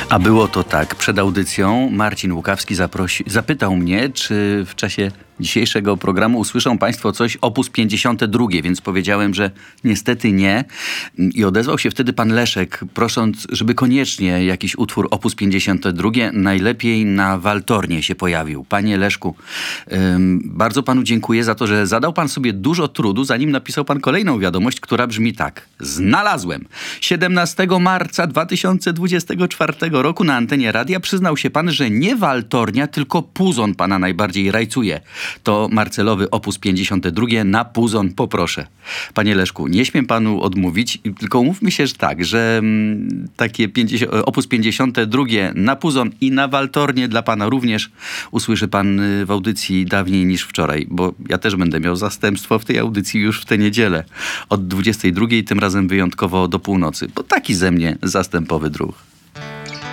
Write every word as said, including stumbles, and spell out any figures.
A było to tak. Przed audycją Marcin Łukawski zaprosi, zapytał mnie, czy w czasie dzisiejszego programu usłyszą Państwo coś opus pięćdziesiąte drugie, więc powiedziałem, że niestety nie. I odezwał się wtedy pan Leszek, prosząc, żeby koniecznie jakiś utwór opus pięćdziesiąte drugie, najlepiej na waltornie się pojawił. Panie Leszku, ym, bardzo panu dziękuję za to, że zadał pan sobie dużo trudu, zanim napisał pan kolejną wiadomość, która brzmi tak. Znalazłem. siedemnastego marca dwa tysiące dwudziestego czwartego roku na antenie radia przyznał się pan, że nie waltornia, tylko puzon pana najbardziej rajcuje. To Marcelowy opus pięćdziesiąte drugie, na puzon poproszę. Panie Leszku, nie śmiem panu odmówić, tylko umówmy się, że tak, że mm, takie pięćdziesiąt, opus pięćdziesiąte drugie na puzon i na waltornie dla pana również usłyszy pan w audycji dawniej niż wczoraj, bo ja też będę miał zastępstwo w tej audycji już w tę niedzielę od dwudziestej drugiej, tym razem wyjątkowo do północy, bo taki ze mnie zastępowy druh.